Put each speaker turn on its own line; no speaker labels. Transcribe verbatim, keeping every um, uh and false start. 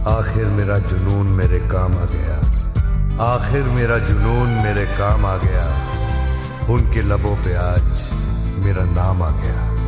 आखिर मेरा जुनून मेरे काम आ गया, आखिर मेरा जुनून मेरे काम आ गया। उनके लबों पे आज मेरा नाम आ गया।